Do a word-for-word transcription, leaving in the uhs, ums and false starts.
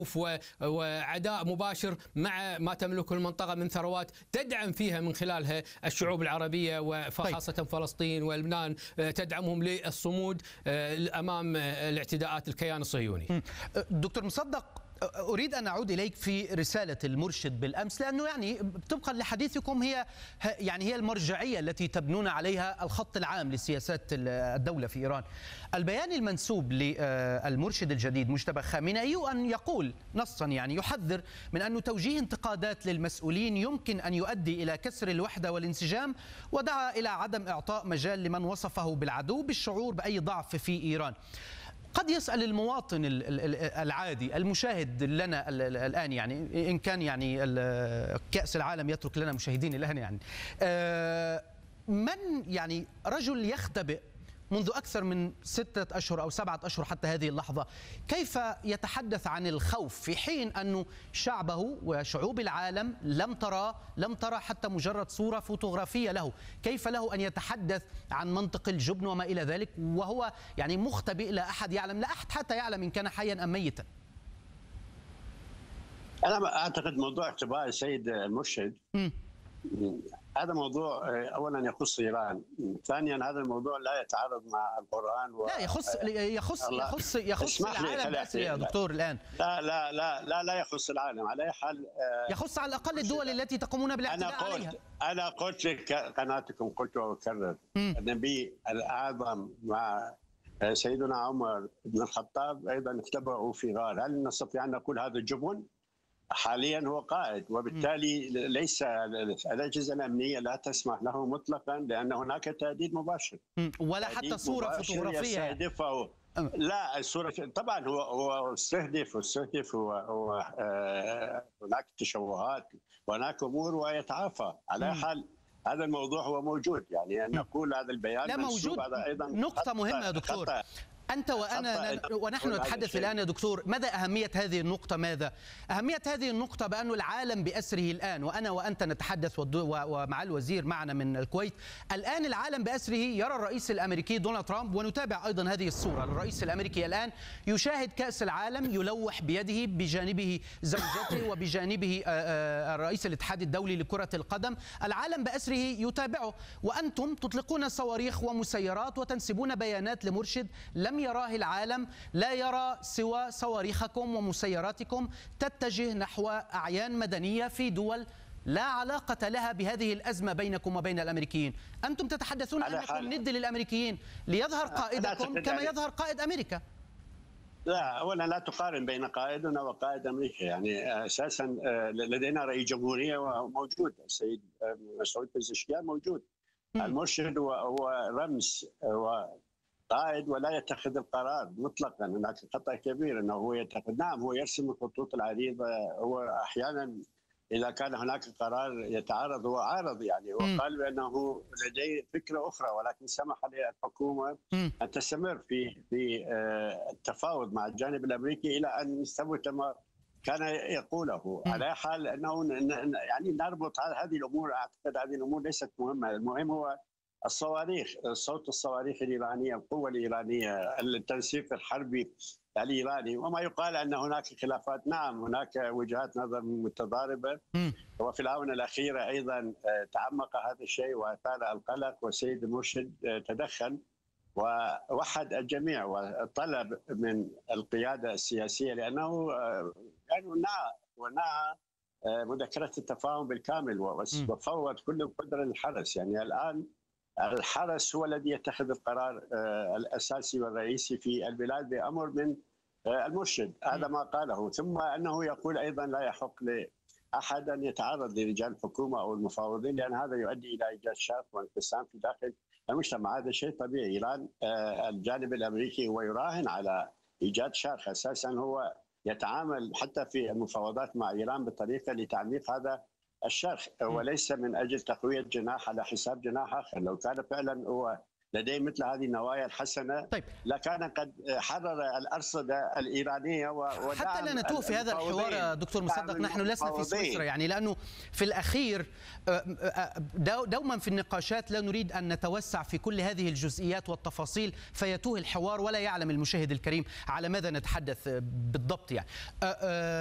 وعداء مباشر مع ما تملكه المنطقة من ثروات تدعم فيها من خلالها الشعوب العربية وخاصة فلسطين ولبنان، تدعمهم للصمود أمام الاعتداءات الكيان الصهيوني. دكتور مصدق، أريد أن أعود إليك في رسالة المرشد بالأمس، لأنه يعني طبقا لحديثكم هي يعني هي المرجعية التي تبنون عليها الخط العام لسياسات الدولة في إيران. البيان المنسوب للمرشد الجديد مجتبى خامنئي أن يقول نصا يعني يحذر من أن توجيه انتقادات للمسؤولين يمكن أن يؤدي إلى كسر الوحدة والانسجام، ودعا إلى عدم إعطاء مجال لمن وصفه بالعدو بالشعور بأي ضعف في إيران. قد يسأل المواطن العادي المشاهد لنا الآن، يعني إن كان يعني كأس العالم يترك لنا مشاهدين الآن، يعني من يعني رجل يختبئ منذ أكثر من ستة أشهر أو سبعة أشهر حتى هذه اللحظة، كيف يتحدث عن الخوف في حين أن شعبه وشعوب العالم لم ترى لم ترى حتى مجرد صورة فوتوغرافية له؟ كيف له أن يتحدث عن منطق الجبن وما إلى ذلك وهو يعني مختبئ، لا أحد يعلم، لا أحد حتى يعلم إن كان حيا أم ميتا؟ أنا أعتقد موضوع اختباء السيد المرشد م. هذا موضوع اولا يخص ايران، ثانيا هذا الموضوع لا يتعارض مع القران و... لا يخص يخص يخص يخص العالم بأسره يا دكتور الان. لا لا لا لا لا يخص العالم على اي حال، يخص على الاقل الدول التي تقومون بالاعتداء أنا عليها. انا قلت لك قناتكم، قلت واكرر، النبي الاعظم مع سيدنا عمر بن الخطاب ايضا اختبأوا في غار. هل نستطيع ان نقول هذا جبن؟ حاليا هو قائد، وبالتالي ليس الأجهزة الأمنية لا تسمح له مطلقا، لأن هناك تهديد مباشر ولا حتى صورة فوتوغرافية يستهدفه. لا الصورة طبعا هو هو استهدف واستهدف هو هناك تشوهات وهناك أمور ويتعافى. على حال هذا الموضوع هو موجود، يعني أن نقول هذا البيان لا موجود. هذا أيضا نقطة مهمة يا دكتور، أنت وأنا ونحن نتحدث الآن يا دكتور، ماذا أهمية هذه النقطة؟ ماذا أهمية هذه النقطة؟ بأن العالم بأسره الآن، وأنا وأنت نتحدث ومع الوزير معنا من الكويت الآن، العالم بأسره يرى الرئيس الأمريكي دونالد ترامب، ونتابع أيضا هذه الصورة، الرئيس الأمريكي الآن يشاهد كأس العالم يلوح بيده، بجانبه زوجته وبجانبه الرئيس الاتحاد الدولي لكرة القدم. العالم بأسره يتابعه، وأنتم تطلقون صواريخ ومسيرات وتنسبون بيانات لمرشد لم يراه العالم، لا يرى سوى صواريخكم ومسيراتكم تتجه نحو أعيان مدنية في دول لا علاقة لها بهذه الأزمة بينكم وبين الأمريكيين. أنتم تتحدثون أنكم ند للأمريكيين ليظهر قائدكم كما يظهر قائد أمريكا. لا أولا لا تقارن بين قائدنا وقائد أمريكا، يعني أساسا لدينا رئيس جمهورية موجود، السيد مسعود بزشكيان موجود. المرشد هو رمز و قائد ولا يتخذ القرار مطلقا. هناك خطأ كبير انه هو يتخذ، نعم هو يرسم الخطوط العريضه، هو احيانا اذا كان هناك قرار يتعارض هو عارض، يعني وقال بانه لديه فكره اخرى، ولكن سمح للحكومه ان تستمر في في التفاوض مع الجانب الامريكي الى ان يثبت ما كان يقوله. على حال انه يعني نربط هذه الامور، اعتقد هذه الامور ليست مهمه، المهم هو الصواريخ، صوت الصواريخ الإيرانية، القوة الإيرانية، التنسيق الحربي الإيراني، وما يقال أن هناك خلافات. نعم هناك وجهات نظر متضاربة، وفي الآونة الأخيرة أيضا تعمق هذا الشيء وأثار القلق، والسيد المرشد تدخل ووحد الجميع وطلب من القيادة السياسية، لأنه يعني نعى ونعى مذكرة التفاهم بالكامل وفوض كل القدرة للحرس. يعني الآن الحرس هو الذي يتخذ القرار الأساسي والرئيسي في البلاد بأمر من المرشد، هذا ما قاله. ثم أنه يقول أيضا لا يحق لأحد أن يتعرض لرجال الحكومة أو المفاوضين، لأن هذا يؤدي إلى إيجاد شرخ وانقسام في داخل المجتمع. هذا شيء طبيعي. إيران الجانب الأمريكي هو يراهن على إيجاد شرخ، أساسا هو يتعامل حتى في المفاوضات مع إيران بطريقة لتعميق هذا الشرخ، وليس من أجل تقوية جناح على حساب جناح آخر. لو كان فعلا هو لديه مثل هذه النوايا الحسنه طيب. لكان قد حرر الارصده الايرانيه ودعم حتى لا نتوه في هذا الحوار دكتور مصدق، نحن لسنا في سويسرا يعني، لانه في الاخير دوما في النقاشات لا نريد ان نتوسع في كل هذه الجزئيات والتفاصيل فيتوه الحوار ولا يعلم المشاهد الكريم على ماذا نتحدث بالضبط يعني.